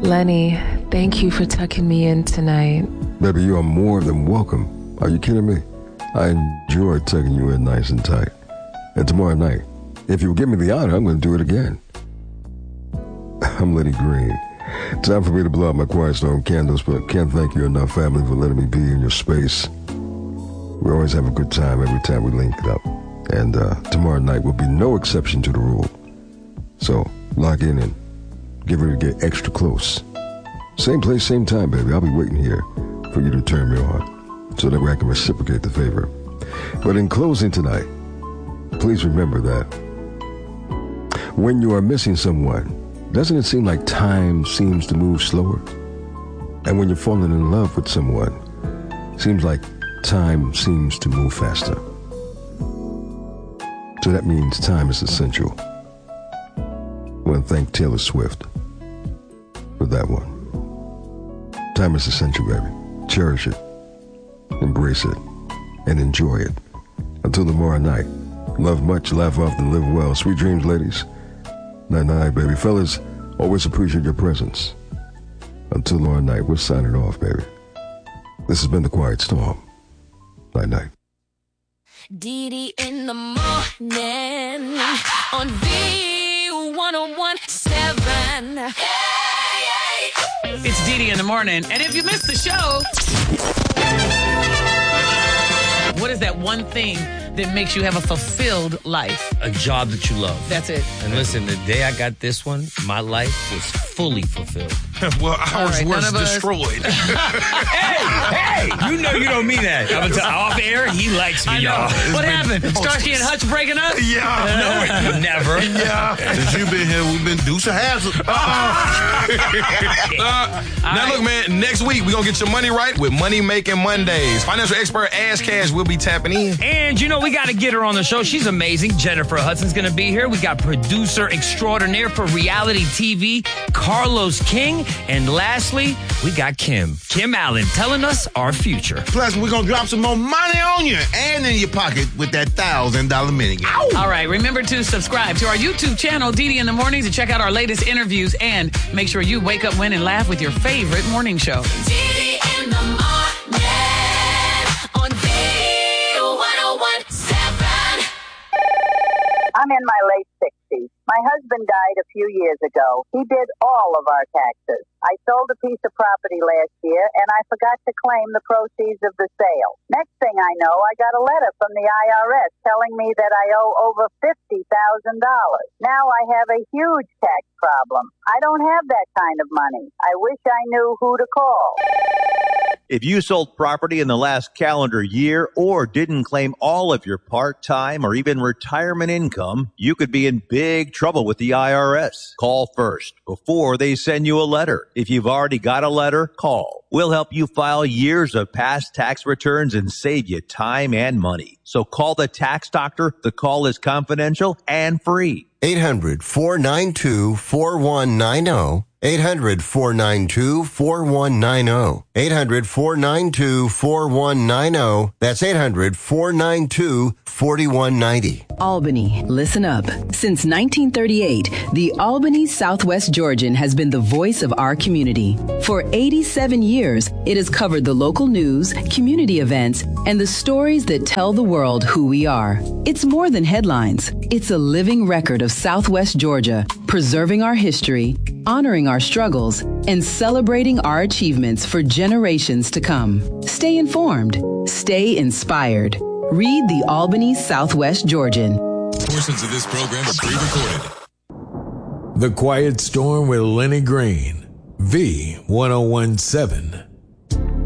Lenny, thank you for tucking me in tonight. Baby, you are more than welcome. Are you kidding me? I enjoy tucking you in nice and tight. And tomorrow night, if you'll give me the honor, I'm going to do it again. I'm Lenny Green. Time for me to blow out my Quiet Storm candles, but can't thank you enough, family, for letting me be in your space. We always have a good time every time we link it up. And tomorrow night will be no exception to the rule. So lock in and get ready to get extra close. Same place, same time, baby. I'll be waiting here for you to turn me on so that way I can reciprocate the favor. But in closing tonight, please remember that when you are missing someone, doesn't it seem like time seems to move slower? And when you're falling in love with someone, seems like time seems to move faster. So that means time is essential. I want to thank Taylor Swift for that one. Time is essential, baby. Cherish it, embrace it, and enjoy it. Until tomorrow night, love much, laugh often, live well. Sweet dreams, ladies. Night-night, baby. Fellas, always appreciate your presence. Until tomorrow night, we're signing off, baby. This has been The Quiet Storm. Night-night. Dee Dee in the morning on V1017. It's Dee Dee in the morning. And if you missed the show, what is that one thing that makes you have a fulfilled life? A job that you love. That's it. And listen, the day I got this one, my life was fully fulfilled. Well, ours was destroyed. Hey, you know you don't mean that. I'm off air, he likes me, y'all. What happened? Starsky and Hutch breaking up? Yeah. No, never. Yeah. Since you've been here, we've been Deuce of Hazzard. Now, look, man, next week, we're going to get your money right with Money Making Mondays. Financial expert Ash Cash will be tapping in. And you know, we got to get her on the show. She's amazing. Jennifer Hudson's going to be here. We got producer extraordinaire for reality TV, Carlos King. And lastly, we got Kim Allen telling us our future. Plus, we're going to drop some more money on you and in your pocket with that $1,000 minigame. All right, remember to subscribe to our YouTube channel, Dee Dee in the Mornings, and check out our latest interviews. And make sure you wake up, win, and laugh with your favorite morning show. Dee Dee in the morning on V1017. I'm in my late 60s. My husband died a few years ago. He did all of our taxes. I sold a piece of property last year, and I forgot to claim the proceeds of the sale. Next thing I know, I got a letter from the IRS telling me that I owe over $50,000. Now I have a huge tax problem. I don't have that kind of money. I wish I knew who to call. If you sold property in the last calendar year or didn't claim all of your part-time or even retirement income, you could be in big trouble with the IRS. Call first before they send you a letter. If you've already got a letter, call. We'll help you file years of past tax returns and save you time and money. So call the tax doctor. The call is confidential and free. 800-492-4190. 800-492-4190. 800-492-4190. That's 800-492-4190. Albany, listen up. Since 1938, the Albany Southwest Georgian has been the voice of our community. For 87 years, it has covered the local news, community events, and the stories that tell the world who we are. It's more than headlines. It's a living record of Southwest Georgia, preserving our history, honoring our struggles, and celebrating our achievements for generations to come. Stay informed. Stay inspired. Read the Albany Southwest Georgian. Portions of this program are pre-recorded. The Quiet Storm with Lenny Green. V1017.